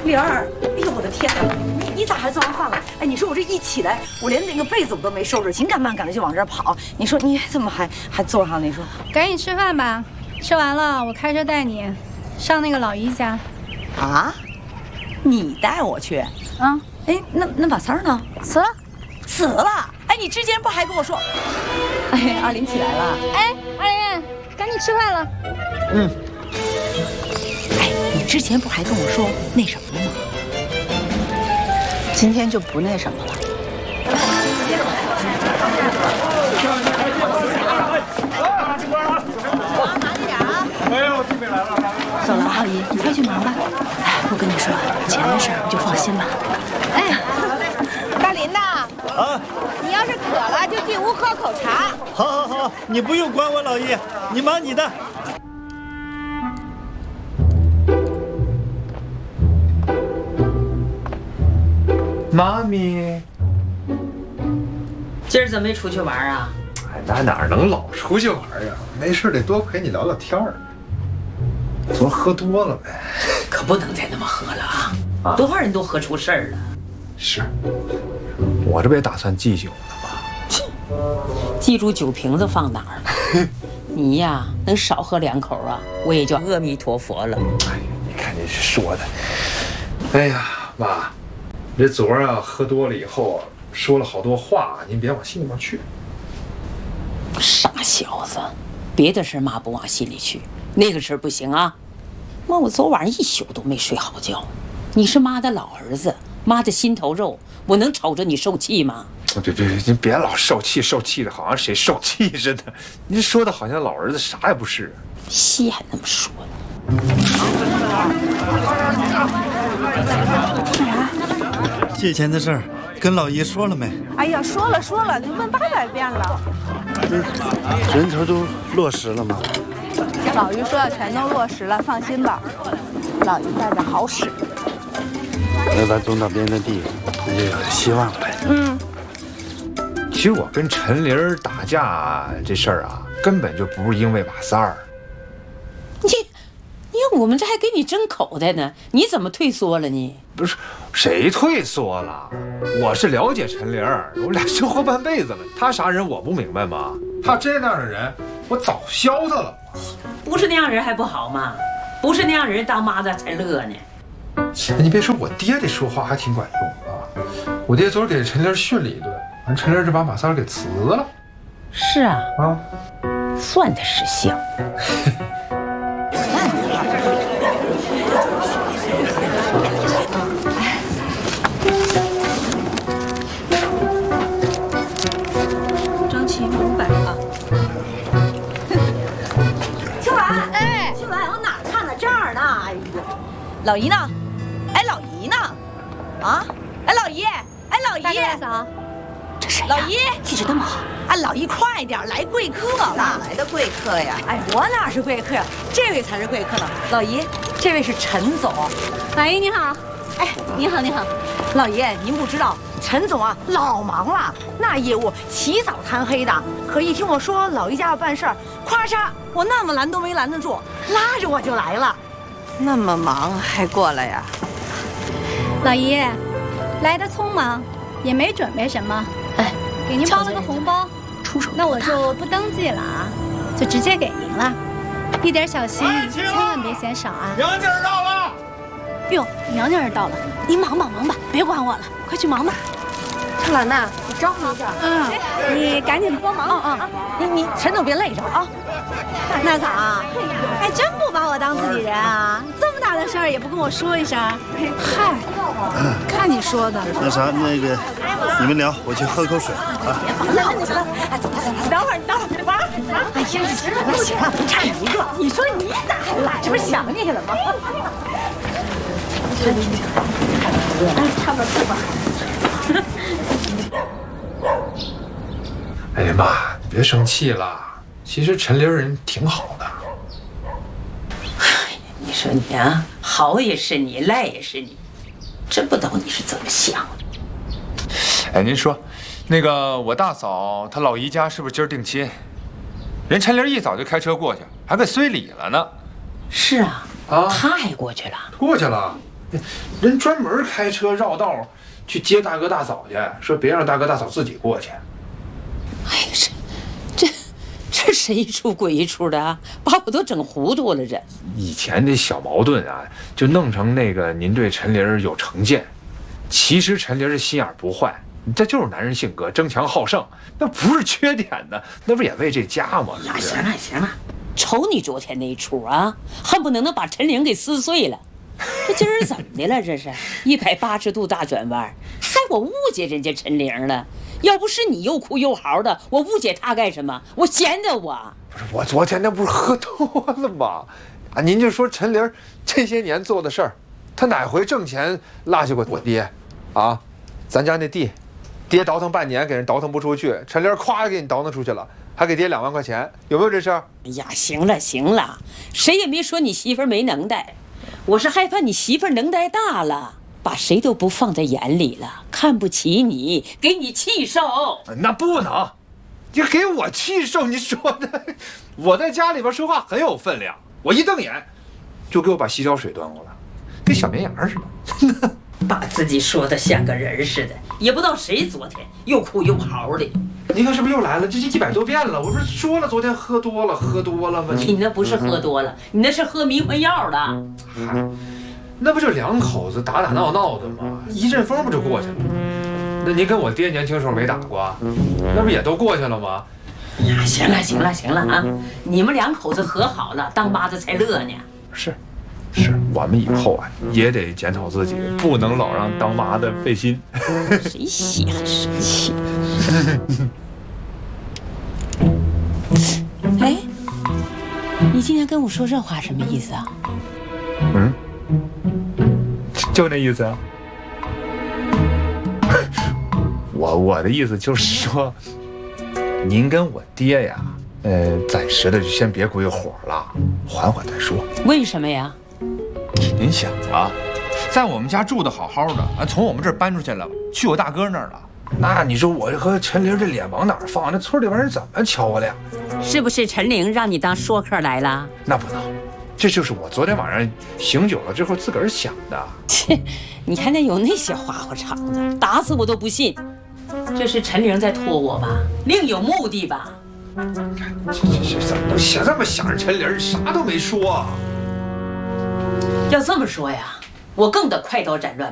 玲儿，哎呦我的天哪！你咋还做完饭了？哎，你说我这一起来，我连那个被子我都没收拾，紧赶慢赶的就往这儿跑。你说你怎么还坐上？你说， 赶紧吃饭吧，吃完了我开车带你上那个老姨家。 啊？你带我去？ 啊？ 哎，那马三呢？ 死了。 死了？哎，你之前不还跟我说？哎，阿林起来了。 哎，阿林，赶紧吃饭了。 嗯。哎，你之前不还跟我说那什么了吗？今天就不那什么了。慢点啊！哎呦，准备来了。走了，阿姨，你快去忙吧。哎，我跟你说，钱的事儿你就放心吧。 哎，大林呐， 啊， 你要是渴了就进屋喝口茶。 好，你不用管我，老姨，你忙你的。 妈咪， 今儿怎么没出去玩啊？ 哎，咱哪能老出去玩呀？没事得多陪你聊聊天儿。昨儿喝多了呗， 可不能再那么喝了啊！多少人都喝出事儿了。 是，我这不也打算忌酒呢吗？ 记住酒瓶子放哪儿了。你呀，能少喝2口啊，我也就阿弥陀佛了。 哎，你看你说的，哎呀，妈。这昨儿啊，喝多了以后啊，说了好多话，您别往心里面去。 傻小子，别的事妈不往心里去，那个事儿不行啊。妈，我昨晚上一宿都没睡好觉。你是妈的老儿子，妈的心头肉，我能瞅着你受气吗？ 别，您别老受气的，好像谁受气似的。您说的好像老儿子啥也不是。 戏还那么说呢。 借钱的事儿跟老姨说了没？ 哎呀，说了，你问800遍了。 人头都落实了吗？ 老于说全都落实了，放心吧，老于带着好使。 没把种到别人的地，那就有希望了呗。 嗯。 其实我跟陈玲打架这事儿啊，根本就不是因为马三儿。 你我们这还给你争口袋呢，你怎么退缩了呢？ 不是，谁退缩了？我是了解陈玲，我俩生活半辈子了，她啥人我不明白吗？她这样的人，我早削她了。 不是那样人还不好吗？不是那样人当妈的才乐呢。 你别说，我爹这说话还挺管用啊。我爹昨儿给陈玲训了一顿，完陈玲就把马三给辞了。 是啊，算他识相。 张琪500了。青兰，哎，青兰，往哪儿看呢？这儿呢。哎呀，老姨呢？哎，老姨呢？啊？哎，老姨，哎，老姨， 大嫂， 这谁？老姨气质那么好。哎，老姨快点，来贵客了。 哪来的贵客呀？ 哎，我哪是贵客呀？这位才是贵客呢。老姨，这位是陈总。 老姨你好。 哎，您好，您好。老爷，您不知道，陈总啊，老忙了，那业务起早贪黑的。可一听我说老姨家要办事儿，咵嚓，我那么拦都没拦得住，拉着我就来了。 那么忙还过来呀？ 老姨，来的匆忙，也没准备什么。哎，给您包了个红包， 出手。 那我就不登记了啊，就直接给您了。一点小心意，千万别嫌少啊。 娘家到了。 哟，娘家人到了，您忙吧，别管我了，快去忙吧。 春兰呐，你招呼一下。 你赶紧帮忙。 你陈总别累着啊。 大嫂，还真不把我当自己人啊！这么大的事儿也不跟我说一声。嗨，看你说的。 那啥，那个你们聊，我去喝口水啊。 哎，走了，等会儿，玩。哎呀，行了，差你一个。你说你咋还来？这不是想你了吗？差不多。 哎呀妈，你别生气了。其实陈玲人挺好的。 你说你啊，好也是你，赖也是你，真不懂你是怎么想的。 哎，您说，那个我大嫂她老姨家是不是今儿定亲？人陈玲一早就开车过去，还给随礼了呢。 是啊，他还过去了。 过去了。 人专门开车绕道去接大哥大嫂去，说别让大哥大嫂自己过去。 哎呀，这谁一出鬼一出的啊，把我都整糊涂了。这以前那小矛盾啊，就弄成那个您对陈琳有成见，其实陈琳心眼不坏，这就是男人性格，争强好胜，那不是缺点呢，那不也为这家吗？ 那行了行了，瞅你昨天那一出啊，恨不能把陈琳给撕碎了。这今儿怎么的了？这是180度大转弯，害我误解人家陈琳了。要不是你又哭又嚎的，我误解他干什么？我闲着我。 不是我昨天那不是喝多了吗？啊，您就说陈琳这些年做的事儿，她哪回挣钱落下过我爹？啊，咱家那地，爹倒腾半年给人倒腾不出去，陈琳咵给你倒腾出去了，还给爹2万块钱，有没有这事儿？ 哎呀，行了行了，谁也没说你媳妇儿没能耐，我是害怕你媳妇儿能耐大了，把谁都不放在眼里了，看不起你，给你气受。 那不能，你给我气受，你说的，我在家里边说话很有分量，我一瞪眼，就给我把洗脚水端过来，跟小绵羊似的。 把自己说的像个人似的，也不知道谁昨天又哭又嚎的。 你看是不是又来了？这100多遍了，我不是说了昨天喝多了吗？ 你那不是喝多了，你那是喝迷魂药了。 嗨，那不就2口子打闹闹的吗？一阵风不就过去了？那您跟我爹年轻时候没打过，那不也都过去了吗？ 呀，行了行了行了啊！你们2口子和好了，当妈的才乐呢。 是，我们以后啊也得检讨自己，不能老让当妈的费心。 谁稀罕生气？哎，你今天跟我说这话什么意思啊？ 就那意思啊。我的意思就是说，您跟我爹呀，暂时的就先别归火了，缓缓再说。 为什么呀？ 您想啊，在我们家住的好好的，从我们这儿搬出去了，去我大哥那儿了。那你说我和陈琳这脸往哪儿放？那村里边人怎么瞧我俩？ 是不是陈琳让你当说客来了？ 那不能，这就是我昨天晚上醒酒了之后自个儿想的。 切，你还能有那些花花肠子？打死我都不信。这是陈琳在拖我吧？另有目的吧？ 这怎么能这么想着陈琳？啥都没说。 要这么说呀，我更得快刀斩乱